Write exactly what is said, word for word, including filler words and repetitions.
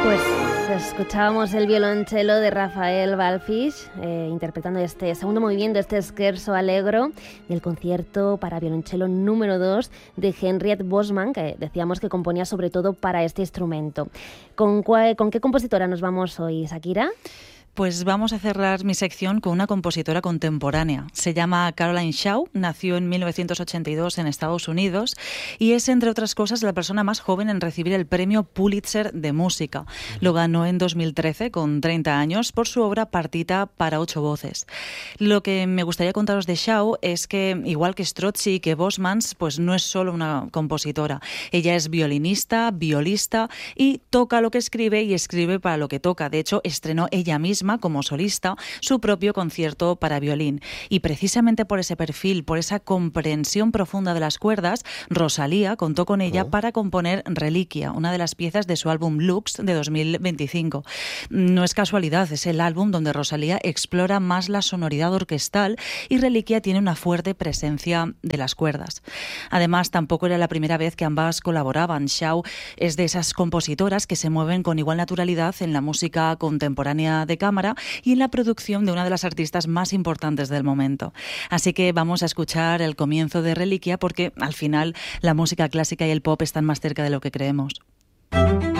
Pues escuchábamos el violonchelo de Rafael Balfish eh, interpretando este segundo movimiento, este scherzo allegro del concierto para violonchelo número dos de Henriette Bosman, que decíamos que componía sobre todo para este instrumento. ¿Con, cuál, con qué compositora nos vamos hoy, Shakira? Pues vamos a cerrar mi sección con una compositora contemporánea. Se llama Caroline Shaw, nació en mil novecientos ochenta y dos en Estados Unidos y es, entre otras cosas, la persona más joven en recibir el premio Pulitzer de música. Lo ganó en dos mil trece, con treinta años, por su obra Partita para ocho voces. Lo que me gustaría contaros de Shaw es que, igual que Strozzi y que Bosmans, pues no es solo una compositora. Ella es violinista, violista y toca lo que escribe y escribe para lo que toca. De hecho, estrenó ella misma como solista su propio concierto para violín. Y precisamente por ese perfil, por esa comprensión profunda de las cuerdas, Rosalía contó con ella oh. para componer Reliquia, una de las piezas de su álbum Lux de dos mil veinticinco. No es casualidad, es el álbum donde Rosalía explora más la sonoridad orquestal y Reliquia tiene una fuerte presencia de las cuerdas. Además, tampoco era la primera vez que ambas colaboraban. Shaw es de esas compositoras que se mueven con igual naturalidad en la música contemporánea de cámara y en la producción de una de las artistas más importantes del momento. Así que vamos a escuchar el comienzo de Reliquia porque al final la música clásica y el pop están más cerca de lo que creemos.